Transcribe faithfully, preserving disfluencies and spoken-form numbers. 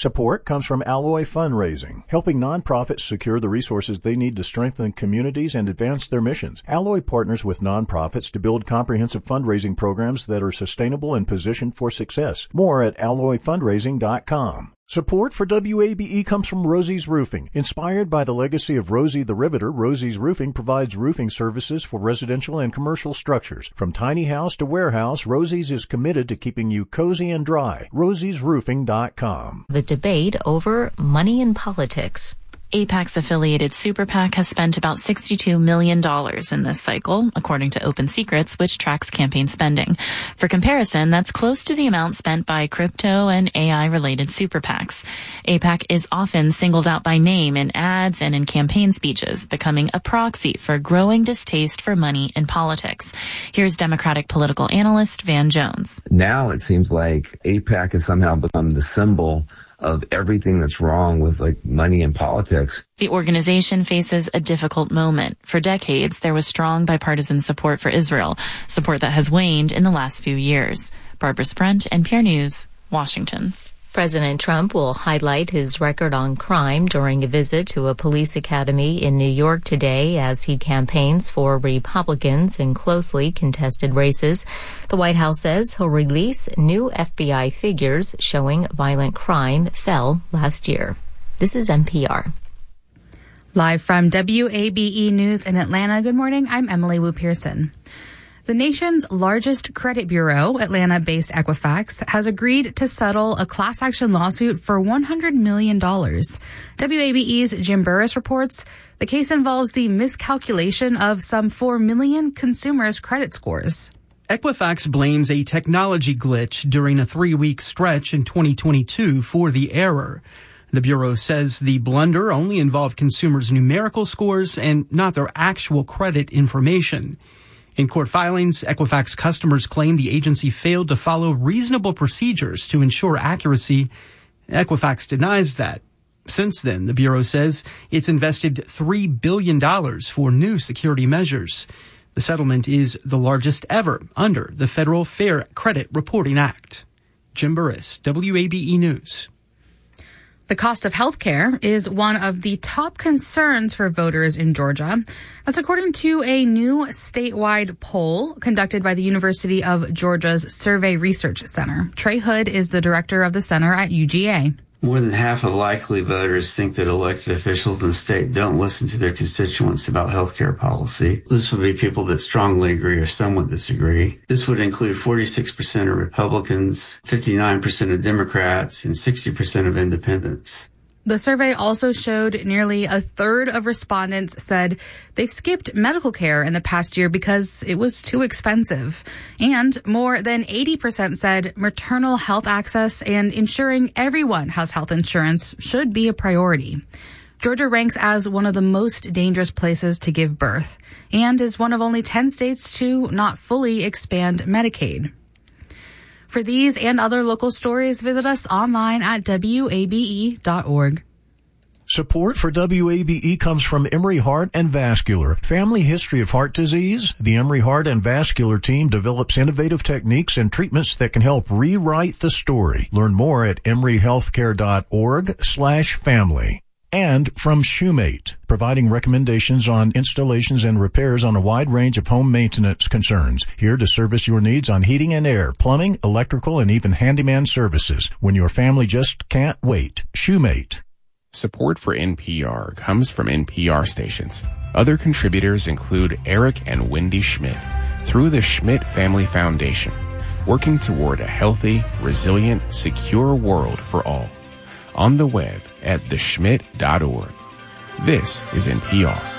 Support comes from Alloy Fundraising, helping nonprofits secure the resources they need to strengthen communities and advance their missions. Alloy partners with nonprofits to build comprehensive fundraising programs that are sustainable and positioned for success. More at alloy fundraising dot com. Support for W A B E comes from Rosie's Roofing. Inspired by the legacy of Rosie the Riveter, Rosie's Roofing provides roofing services for residential and commercial structures. From tiny house to warehouse, Rosie's is committed to keeping you cozy and dry. rosies roofing dot com. The debate over money in politics. AIPAC's affiliated Super PAC has spent about sixty-two million dollars in this cycle, according to Open Secrets, which tracks campaign spending. For comparison, that's close to the amount spent by crypto and A I-related Super PACs. AIPAC is often singled out by name in ads and in campaign speeches, becoming a proxy for growing distaste for money in politics. Here's Democratic political analyst Van Jones. Now it seems like AIPAC has somehow become the symbol of everything that's wrong with like money in politics. The organization faces a difficult moment. For decades, there was strong bipartisan support for Israel, support that has waned in the last few years. Barbara Sprent, N P R News, Washington. President Trump will highlight his record on crime during a visit to a police academy in New York today as he campaigns for Republicans in closely contested races. The White House says he'll release new F B I figures showing violent crime fell last year. This is N P R. Live from W A B E News in Atlanta, good morning. I'm Emily Wu Pearson. The nation's largest credit bureau, Atlanta-based Equifax, has agreed to settle a class action lawsuit for one hundred million dollars. W A B E's Jim Burris reports the case involves the miscalculation of some four million consumers' credit scores. Equifax blames a technology glitch during a three-week stretch in twenty twenty-two for the error. The Bureau says the blunder only involved consumers' numerical scores and not their actual credit information. In court filings, Equifax customers claim the agency failed to follow reasonable procedures to ensure accuracy. Equifax denies that. Since then, the Bureau says it's invested three billion dollars for new security measures. The settlement is the largest ever under the Federal Fair Credit Reporting Act. Jim Burris, W A B E News. The cost of health care is one of the top concerns for voters in Georgia. That's according to a new statewide poll conducted by the University of Georgia's Survey Research Center. Trey Hood is the director of the center at U G A. More than half of likely voters think that elected officials in the state don't listen to their constituents about health care policy. This would be people that strongly agree or somewhat disagree. This would include forty-six percent of Republicans, fifty-nine percent of Democrats, and sixty percent of independents. The survey also showed nearly a third of respondents said they've skipped medical care in the past year because it was too expensive. And more than eighty percent said maternal health access and ensuring everyone has health insurance should be a priority. Georgia ranks as one of the most dangerous places to give birth and is one of only ten states to not fully expand Medicaid. For these and other local stories, visit us online at W A B E dot org. Support for W A B E comes from Emory Heart and Vascular. Family history of heart disease? The Emory Heart and Vascular team develops innovative techniques and treatments that can help rewrite the story. Learn more at emory healthcare dot org slash family. And from Shoemate, providing recommendations on installations and repairs on a wide range of home maintenance concerns. Here to service your needs on heating and air, plumbing, electrical, and even handyman services. When your family just can't wait. Shoemate. Support for N P R comes from N P R stations. Other contributors include Eric and Wendy Schmidt through the Schmidt Family Foundation, working toward a healthy, resilient, secure world for all. On the web at the schmidt dot org. This is N P R.